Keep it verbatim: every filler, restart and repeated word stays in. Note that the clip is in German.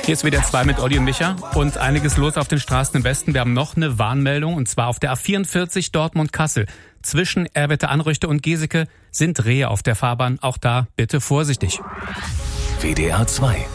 Hier ist W D R zwei mit Olli und Micha und einiges los auf den Straßen im Westen. Wir haben noch eine Warnmeldung und zwar auf der A vierundvierzig Dortmund-Kassel. Zwischen Erwitte-Anrüchte und Geseke sind Rehe auf der Fahrbahn. Auch da bitte vorsichtig. W D R zwei